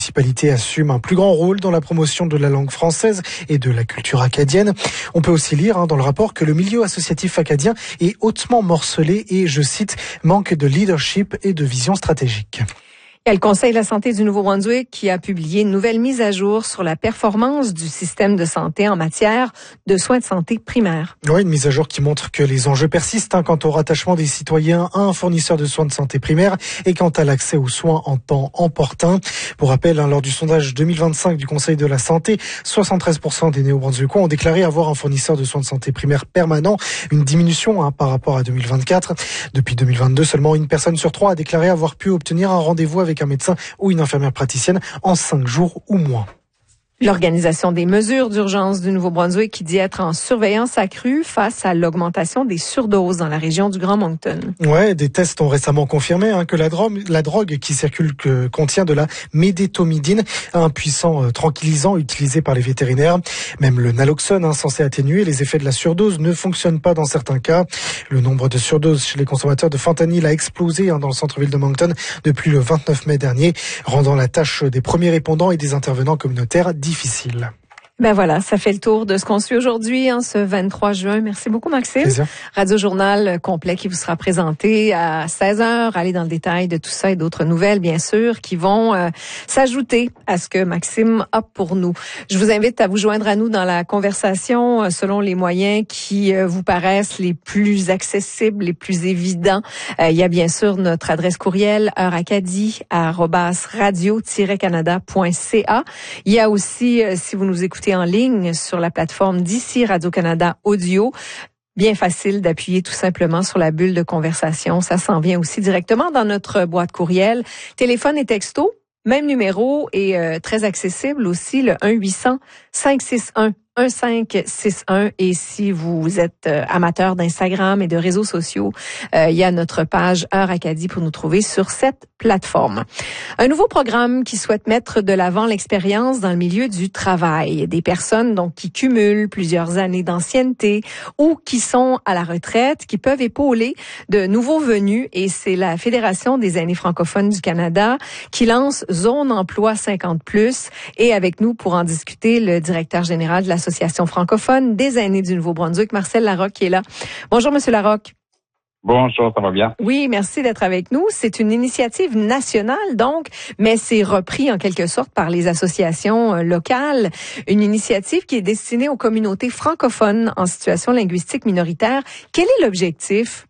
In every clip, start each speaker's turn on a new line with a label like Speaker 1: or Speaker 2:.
Speaker 1: municipalité assume un plus grand rôle dans la promotion de la langue française et de la culture acadienne. On peut aussi lire dans le rapport que le milieu associatif acadien est hautement morcelé et, je cite, manque de leadership et de vision stratégique.
Speaker 2: Il y a le Conseil de la santé du Nouveau-Brunswick qui a publié une nouvelle mise à jour sur la performance du système de santé en matière de soins de santé primaires.
Speaker 1: Oui, une mise à jour qui montre que les enjeux persistent quant au rattachement des citoyens à un fournisseur de soins de santé primaires et quant à l'accès aux soins en temps opportun. Pour rappel, lors du sondage 2025 du Conseil de la santé, 73% des Néo-Brunswickois ont déclaré avoir un fournisseur de soins de santé primaires permanent, une diminution par rapport à 2024. Depuis 2022, seulement une personne sur 3 a déclaré avoir pu obtenir un rendez-vous avec un médecin ou une infirmière praticienne en 5 jours ou moins.
Speaker 2: L'Organisation des mesures d'urgence du Nouveau-Brunswick qui dit être en surveillance accrue face à l'augmentation des surdoses dans la région du Grand Moncton.
Speaker 1: Ouais, des tests ont récemment confirmé que la drogue qui circule contient de la médétomidine, un puissant tranquillisant utilisé par les vétérinaires. Même le naloxone, censé atténuer les effets de la surdose, ne fonctionne pas dans certains cas. Le nombre de surdoses chez les consommateurs de fentanyl a explosé dans le centre-ville de Moncton depuis le 29 mai dernier, rendant la tâche des premiers répondants et des intervenants communautaires difficile.
Speaker 2: Ben voilà, ça fait le tour de ce qu'on suit aujourd'hui, ce 23 juin. Merci beaucoup, Maxime.
Speaker 1: Plaisir.
Speaker 2: Radio Journal complet qui vous sera présenté à 16h. Allez dans le détail de tout ça et d'autres nouvelles, bien sûr, qui vont s'ajouter à ce que Maxime a pour nous. Je vous invite à vous joindre à nous dans la conversation selon les moyens qui vous paraissent les plus accessibles, les plus évidents. Il y a bien sûr notre adresse courriel heuracadie@radio-canada.ca. Il y a aussi, si vous nous écoutez en ligne sur la plateforme d'ici Radio-Canada Audio, bien facile d'appuyer tout simplement sur la bulle de conversation. Ça s'en vient aussi directement dans notre boîte courriel. Téléphone et texto, même numéro et très accessible aussi, le 1-800-561-1561. Et si vous êtes amateur d'Instagram et de réseaux sociaux, il y a notre page Heure Acadie pour nous trouver sur cette plateforme. Un nouveau programme qui souhaite mettre de l'avant l'expérience dans le milieu du travail. Des personnes donc qui cumulent plusieurs années d'ancienneté ou qui sont à la retraite, qui peuvent épauler de nouveaux venus. Et c'est la Fédération des aînés francophones du Canada qui lance Zone Emploi 50+. Et avec nous pour en discuter, le directeur général de l'Association francophone des aînés du Nouveau-Brunswick, Marcel Larocque, qui est là. Bonjour, Monsieur Larocque.
Speaker 3: Bonjour, ça va bien?
Speaker 2: Oui, merci d'être avec nous. C'est une initiative nationale, donc, mais c'est repris en quelque sorte par les associations locales. Une initiative qui est destinée aux communautés francophones en situation linguistique minoritaire. Quel est l'objectif?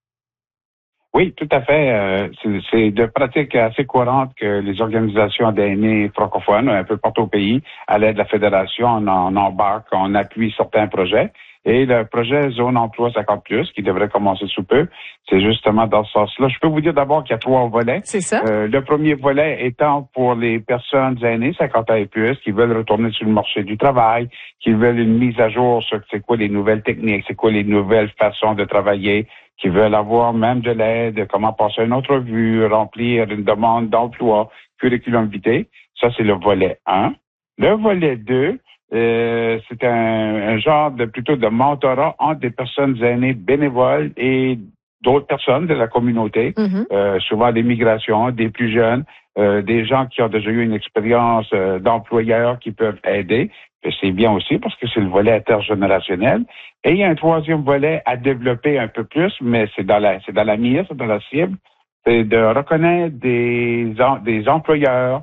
Speaker 3: Oui, tout à fait. C'est de pratique assez courante que les organisations d'aînés francophones, un peu partout au pays, à l'aide de la Fédération, on embarque, on appuie certains projets. Et le projet Zone Emploi 50+, qui devrait commencer sous peu, c'est justement dans ce sens-là. Je peux vous dire d'abord qu'il y a 3 volets.
Speaker 2: C'est ça.
Speaker 3: Le premier volet étant pour les personnes aînées, 50 ans et plus, qui veulent retourner sur le marché du travail, qui veulent une mise à jour sur c'est quoi les nouvelles techniques, c'est quoi les nouvelles façons de travailler, qui veulent avoir même de l'aide, comment passer une entrevue, remplir une demande d'emploi, curriculum vitae. Ça, c'est le volet 1. Le volet 2, c'est un genre plutôt de mentorat entre des personnes aînées bénévoles et d'autres personnes de la communauté, souvent des migrations, des plus jeunes, des gens qui ont déjà eu une expérience d'employeurs qui peuvent aider. Et c'est bien aussi parce que c'est le volet intergénérationnel. Et il y a un troisième volet à développer un peu plus, mais c'est dans la mire, c'est dans la cible, c'est de reconnaître des employeurs,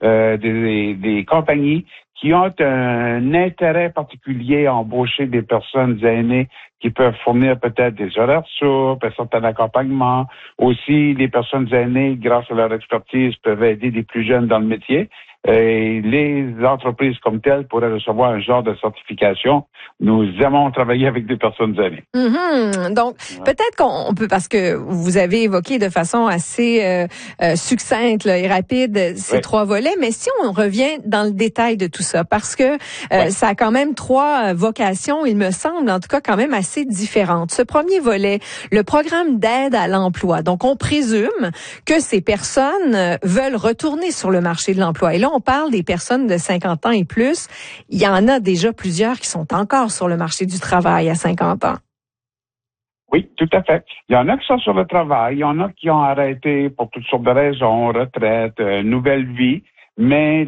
Speaker 3: des compagnies qui ont un intérêt particulier à embaucher des personnes aînées qui peuvent fournir peut-être des horaires souples, un certain accompagnement. Aussi, les personnes aînées, grâce à leur expertise, peuvent aider des plus jeunes dans le métier. Et les entreprises comme telles pourraient recevoir un genre de certification. Nous aimons travailler avec des personnes aînées.
Speaker 2: Donc, peut-être qu'on peut, parce que vous avez évoqué de façon assez succincte et rapide ces 3 volets, mais si on revient dans le détail de tout ça, parce que ça a quand même 3 vocations, il me semble, en tout cas quand même assez différentes. Ce premier volet, le programme d'aide à l'emploi. Donc, on présume que ces personnes veulent retourner sur le marché de l'emploi. Et là, on parle des personnes de 50 ans et plus. Il y en a déjà plusieurs qui sont encore sur le marché du travail à 50 ans.
Speaker 3: Oui, tout à fait. Il y en a qui sont sur le travail, il y en a qui ont arrêté pour toutes sortes de raisons, retraite, nouvelle vie, mais